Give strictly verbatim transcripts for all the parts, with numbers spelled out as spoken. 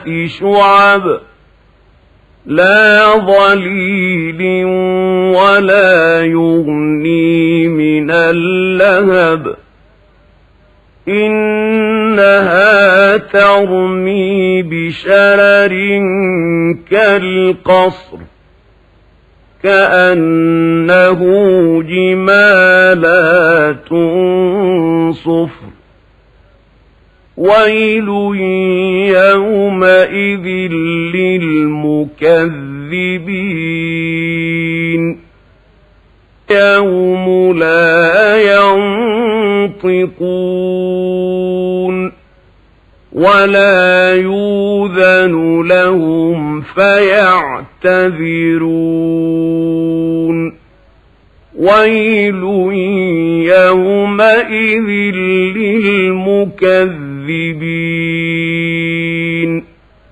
شعب لا ظليل ولا يغني من اللهب إنها ترمي بشرر كالقصر كأنه جمالات صفر ويل يومئذ للمكذبين يوم لا ينطقون ولا يؤذن لهم فيعتذرون ويل يومئذ للمكذبين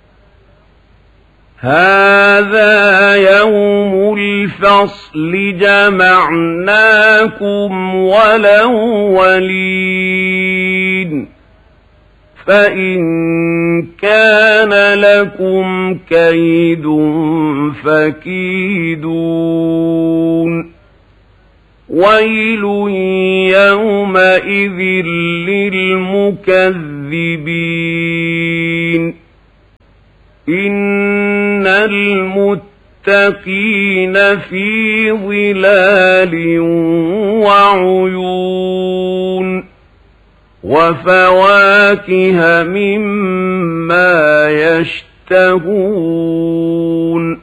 هذا يوم الفصل جمعناكم والأولين فإن كان لكم كيد فكيدون ويل يومئذ للمكذبين إن المتقين في ظلال وعيون وفواكه مما يشتهون